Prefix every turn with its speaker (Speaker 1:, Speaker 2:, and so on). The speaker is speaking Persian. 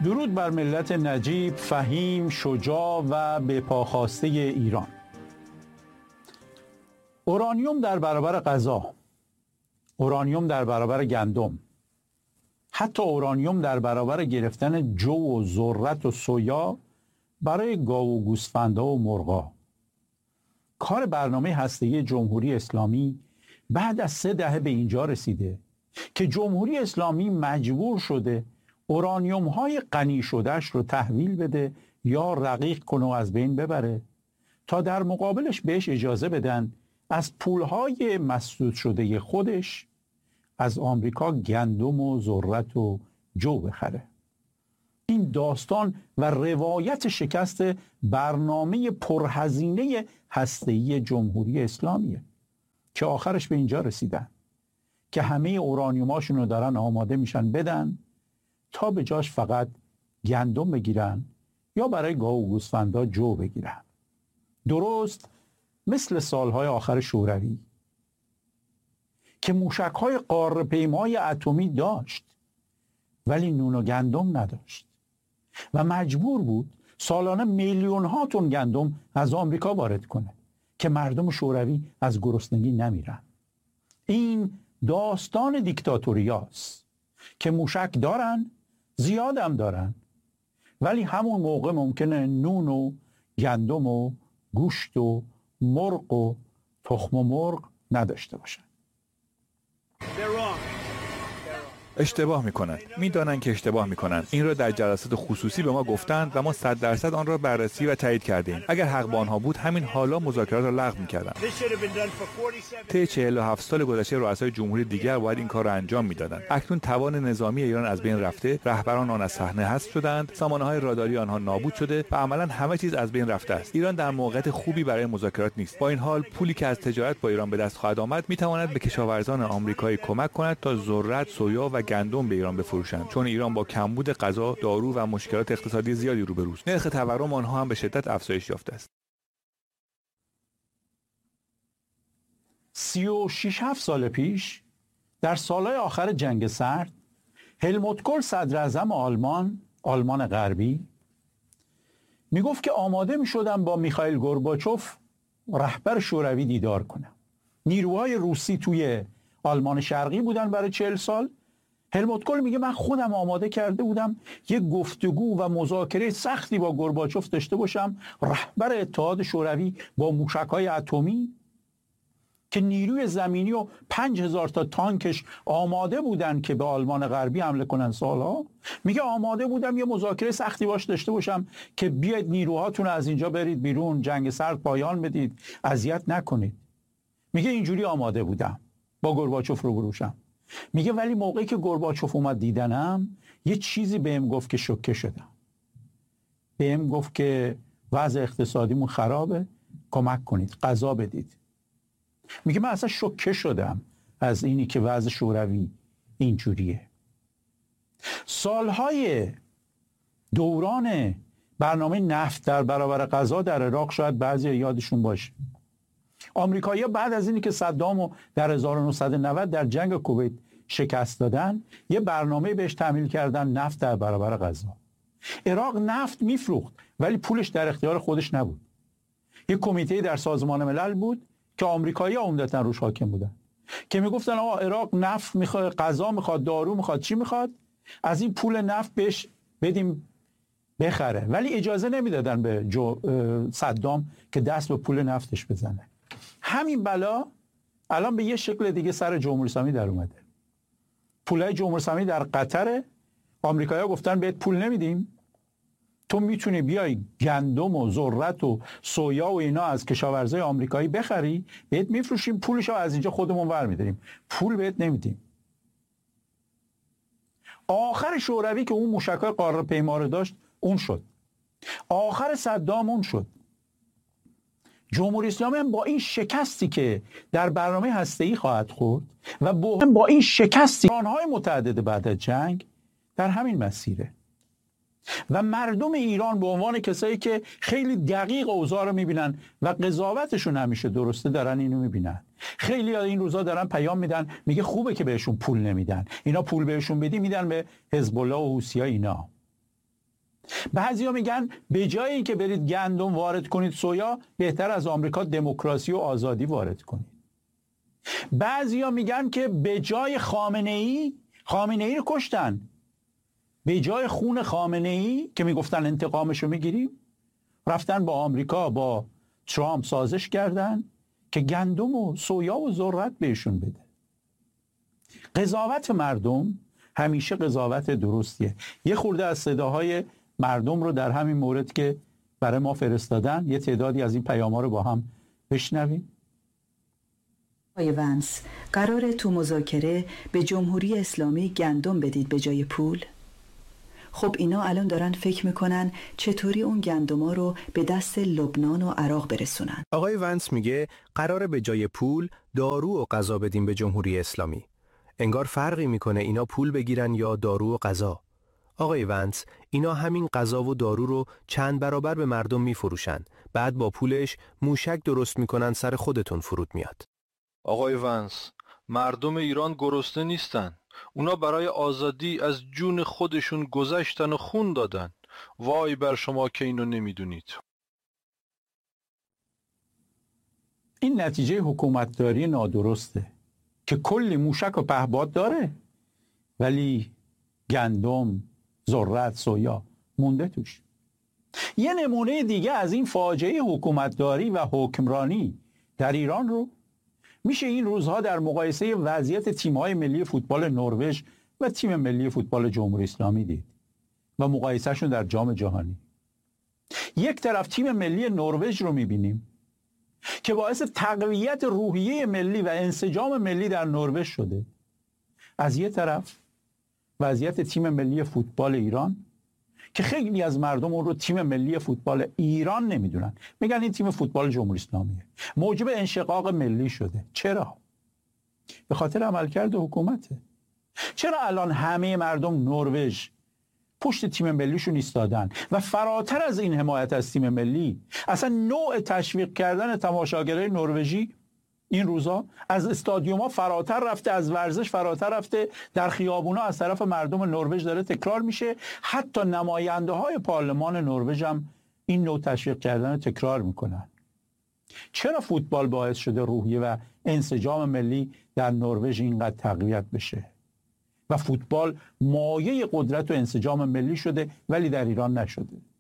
Speaker 1: درود بر ملت نجیب، فهیم، شجاع و بپاخاسته ایران. اورانیوم در برابر غذا، اورانیوم در برابر گندم، حتی اورانیوم در برابر گرفتن جو و ذرت و سویا برای گاو و گوسفندها و مرغا. کار برنامه هسته‌ای جمهوری اسلامی بعد از 3 دهه به اینجا رسیده که جمهوری اسلامی مجبور شده اورانیوم های غنی شدهش رو تحویل بده یا رقیق کنه و از بین ببره تا در مقابلش بهش اجازه بدن از پولهای مسدود شده خودش از آمریکا گندم و ذرت و جو بخره. این داستان و روایت شکست برنامه پرهزینه هسته‌ای جمهوری اسلامیه که آخرش به اینجا رسیدن که همه اورانیوماشون رو دارن آماده میشن بدن تا به جاش فقط گندم بگیرن یا برای گاو و گوسفندا جو بگیرن. درست مثل سالهای آخر شوروی که موشک‌های قاره‌پیمای اتمی داشت ولی نون و گندم نداشت و مجبور بود سالانه میلیون‌ها تن گندم از آمریکا وارد کنه که مردم شوروی از گرسنگی نمیرن. این داستان دیکتاتوریاست که موشک دارن، زیادم دارن، ولی همون موقع ممکنه نون و گندم و گوشت و مرغ و تخم مرغ نداشته باشن.
Speaker 2: اشتباه میکنند. میدانند که اشتباه میکنند. این را در جلسات خصوصی به ما گفتند و ما 100% آن را بررسی و تایید کردیم. اگر حق با آنها بود همین حالا مذاکرات را لغو میکردند. طی 47 سال گذشته رؤسای جمهوری دیگر باید این کار را انجام میدادند. اکنون توان نظامی ایران از بین رفته، رهبران آن از صحنه حذف شدند، سامانه‌های راداری آنها نابود شده و عملاً همه چیز از بین رفته است. ایران در موقعیت خوبی برای مذاکرات نیست. با این حال پولی که از تجارت با ایران به دست خواهد آمد میتواند به کشاورزان آمریکایی کمک کند تا ذرت، سویا و گندم به ایران بفروشند، چون ایران با کمبود غذا، دارو و مشکلات اقتصادی زیادی روبروست. نرخ تورم آنها هم به شدت افزایش یافته است.
Speaker 1: 36 سال پیش در سالهای آخر جنگ سرد هلموت کول صدراعظم آلمان غربی میگفت که آماده میشدم با میخائیل گورباچوف رهبر شوروی دیدار کنم. نیروهای روسی توی آلمان شرقی بودن برای 40 سال. هلموت کول میگه من خودم آماده کرده بودم یه گفتگو و مذاکره سختی با گورباچوف داشته باشم، رهبر اتحاد شوروی با موشک‌های اتمی که نیروی زمینی و 5000 تا تانکش آماده بودن که به آلمان غربی حمله کنن سالها. میگه آماده بودم یه مذاکره سختی باش داشته باشم که بیاید نیروهاتون از اینجا برید بیرون، جنگ سرد پایان بدید، اذیت نکنید. میگه اینجوری آماده بودم با گورباچوف رو بروشم. میگه ولی موقعی که گورباچوف اومد دیدنم یه چیزی بهم گفت که شوکه شدم. بهم گفت که وضع اقتصادیمون خرابه، کمک کنید، غذا بدید. میگه من اصلا شوکه شدم از اینی که وضع شوروی اینجوریه. سالهای دوران برنامه نفت در برابر غذا در عراق شاید بعضی یادشون باشه. آمریکایی‌ها بعد از اینی که صدامو در 1990 در جنگ کویت شکست دادن یه برنامه بهش تعمیل کردن نفت در برابر غذا. عراق نفت میفروخت ولی پولش در اختیار خودش نبود. یه کمیته در سازمان ملل بود که آمریکایی‌ها عمدتاً روش حاکم بودن که میگفتن آقا عراق نفت میخواد، غذا میخواد، دارو میخواد، چی میخواد، از این پول نفت بهش بدیم بخره، ولی اجازه نمیدادن به صدام که دست به پول نفتش بزنه. همین بلا الان به یه شکل دیگه سر جمهوری اسلامی در اومده. پولای جمهوری اسلامی در قطر، آمریکایی‌ها گفتن بهت پول نمیدیم، تو میتونی بیای گندم و ذرت و سویا و اینا از کشاورزای آمریکایی بخری، بهت میفروشیم، پولشو از اینجا خودمون برمی‌داریم، پول بهت نمیدیم. آخر شوروی که اون موشک‌های قاره‌پیما رو داشت اون شد. آخر صدام اون شد. جمهوری اسلامی هم با این شکستی که در برنامه هسته‌ای خواهد خورد و با این شکستی آنهای متعدد بعد از جنگ در همین مسیره و مردم ایران به عنوان کسایی که خیلی دقیق اوضاع رو میبینن و قضاوتشون همیشه درسته دارن اینو میبینن. خیلی این روزا دارن پیام میدن میگه خوبه که بهشون پول نمیدن، اینا پول بهشون بدی میدن به حزب الله و حوثی‌ها اینا. بعضیا میگن به جای اینکه برید گندم وارد کنید سویا، بهتر از آمریکا دموکراسی و آزادی وارد کنید. بعضیا میگن که به جای خامنه ای رو کشتن، به جای خون خامنه ای که میگفتن انتقامشو میگیریم، رفتن با آمریکا با ترامپ سازش کردن که گندم و سویا و ذرت بهشون بده. قضاوت مردم همیشه قضاوت درستیه. یه خورده از صداهای مردم رو در همین مورد که برای ما فرستادن، یه تعدادی از این پیام‌ها رو با هم بشنویم.
Speaker 3: آقای ونس، قراره تو مذاکره به جمهوری اسلامی گندم بدید به جای پول؟ خب اینا الان دارن فکر میکنن چطوری اون گندما رو به دست لبنان و عراق برسونن.
Speaker 4: آقای ونس میگه قراره به جای پول دارو و غذا بدیم به جمهوری اسلامی. انگار فرقی میکنه اینا پول بگیرن یا دارو و غذا. آقای ونس، اینا همین غذا و دارو رو چند برابر به مردم میفروشن. بعد با پولش موشک درست میکنن سر خودتون فرود میاد.
Speaker 5: آقای ونس، مردم ایران گرسنه نیستن. اونا برای آزادی از جون خودشون گذشتن و خون دادن. وای بر شما که اینو نمیدونید.
Speaker 1: این نتیجه حکومتداری نادرسته که کلی موشک و پهپاد داره ولی گندم، ذرت، سویا مونده توش. یه نمونه دیگه از این فاجعه حکومتداری و حکمرانی در ایران رو میشه این روزها در مقایسه وضعیت تیم‌های ملی فوتبال نروژ و تیم ملی فوتبال جمهوری اسلامی دید و مقایسهشون در جام جهانی. یک طرف تیم ملی نروژ رو میبینیم که باعث تقویت روحیه ملی و انسجام ملی در نروژ شده. از یک طرف وضعیت تیم ملی فوتبال ایران که خیلی از مردم اون رو تیم ملی فوتبال ایران نمیدونن، میگن این تیم فوتبال جمهوری اسلامیه، موجب انشقاق ملی شده. چرا؟ به خاطر عملکرد حکومته. چرا الان همه مردم نروژ پشت تیم ملیشون ایستادن و فراتر از این حمایت از تیم ملی، اصلا نوع تشویق کردن تماشاگرای نروژی این روزا از استادیوم‌ها فراتر رفته، از ورزش فراتر رفته، در خیابونا از طرف مردم نروژ داره تکرار میشه. حتی نماینده‌های پارلمان نروژ هم این نوع تشویق کردن رو تکرار میکنن. چرا فوتبال باعث شده روحیه و انسجام ملی در نروژ اینقدر تقویت بشه و فوتبال مایه قدرت و انسجام ملی شده ولی در ایران نشده؟